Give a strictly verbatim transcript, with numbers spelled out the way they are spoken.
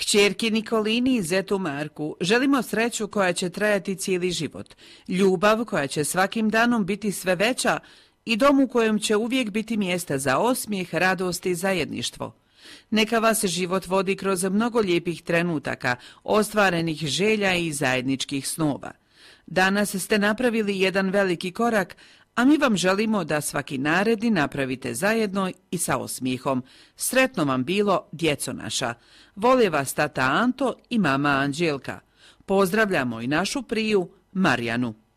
Kćerki Nikolini i zetu Marku želimo sreću koja će trajati cijeli život, ljubav koja će svakim danom biti sve veća i dom u kojem će uvijek biti mjesta za osmijeh, radost i zajedništvo. Neka vas život vodi kroz mnogo lijepih trenutaka, ostvarenih želja i zajedničkih snova. Danas ste napravili jedan veliki korak, a mi vam želimo da svaki naredni napravite zajedno i sa osmijehom. Sretno vam bilo, djeco naša. Vole vas tata Anto i mama Anđelka. Pozdravljamo i našu priju Marijanu.